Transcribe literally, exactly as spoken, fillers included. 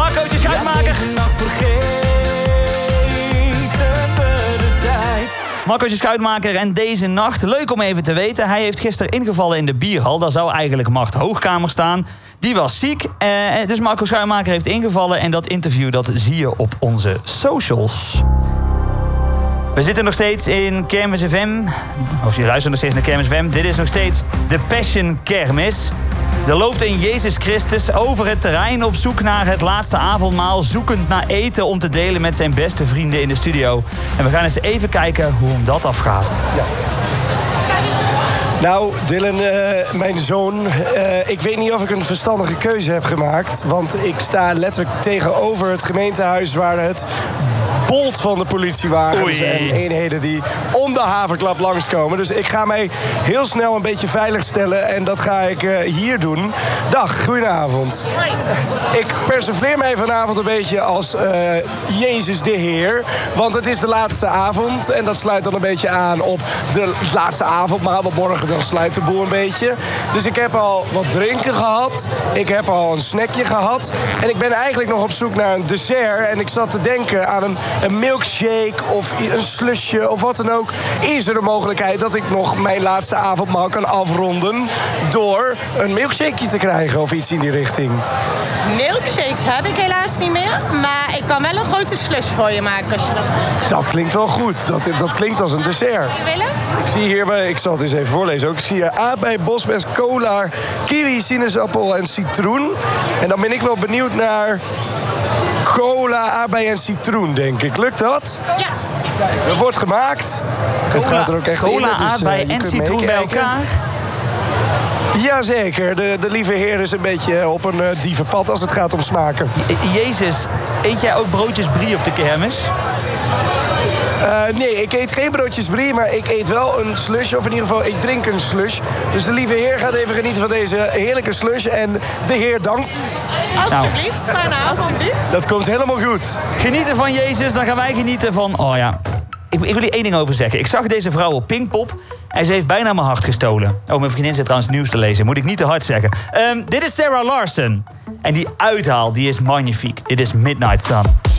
Marcootje Schuitmaker. Ja, deze nacht vergeten we de tijd. Marcootje Schuitmaker en deze nacht. Leuk om even te weten. Hij heeft gisteren ingevallen in de bierhal. Daar zou eigenlijk Mart Hoogkamer staan. Die was ziek. Eh, dus Marco Schuitmaker heeft ingevallen. En dat interview dat zie je op onze socials. We zitten nog steeds in Kermis F M. Of je luistert nog steeds naar Kermis F M. Dit is nog steeds de Passion Kermis. Er loopt een Jezus Christus over het terrein op zoek naar het laatste avondmaal. Zoekend naar eten om te delen met zijn beste vrienden in de studio. En we gaan eens even kijken hoe hem dat afgaat. Ja. Nou, Dylan, uh, mijn zoon, uh, ik weet niet of ik een verstandige keuze heb gemaakt. Want ik sta letterlijk tegenover het gemeentehuis waar het bolt van de politiewagens Oei. en eenheden die om de haverklap langskomen. Dus ik ga mij heel snel een beetje veilig stellen en dat ga ik uh, hier doen. Dag, goedenavond. Ik persifleer mij vanavond een beetje als uh, Jezus de Heer. Want het is de laatste avond en dat sluit dan een beetje aan op de laatste avond. Maar want morgen dan sluit de boel een beetje. Dus ik heb al wat drinken gehad. Ik heb al een snackje gehad. En ik ben eigenlijk nog op zoek naar een dessert. En ik zat te denken aan een, een milkshake of een slusje of wat dan ook. Is er een mogelijkheid dat ik nog mijn laatste avondmaal kan afronden door een milkshakeje te krijgen of iets in die richting? Milkshakes heb ik helaas niet meer. Maar ik kan wel een grote slush voor je maken als je dat... Dat klinkt wel goed. Dat, dat klinkt als een dessert. Willen? Ik zie hier, ik zal het eens even voorlezen ook. Ik zie hier aardbei, bosbes, cola, kiwi, sinaasappel en citroen. En dan ben ik wel benieuwd naar cola, aardbei en citroen, denk ik. Lukt dat? Ja. Dat wordt gemaakt. Het Cola, gaat er ook echt cola, in. Cola, aardbei uh, en citroen bij elkaar? Jazeker. De, de lieve heer is een beetje op een uh, dievenpad als het gaat om smaken. Je- Jezus, eet jij ook broodjes brie op de kermis? Uh, nee, ik eet geen broodjes brie, maar ik eet wel een slush. Of in ieder geval, ik drink een slush. Dus de lieve heer gaat even genieten van deze heerlijke slush. En de heer dankt. Alsjeblieft, fijne avond. Dat komt helemaal goed. Genieten van Jezus, dan gaan wij genieten van... Oh ja, ik, ik wil hier één ding over zeggen. Ik zag deze vrouw op Pinkpop en ze heeft bijna mijn hart gestolen. Oh, mijn vriendin zit trouwens nieuws te lezen. Moet ik niet te hard zeggen. Um, dit is Sarah Larson. En die uithaal, die is magnifiek. Dit is Midnight Sun.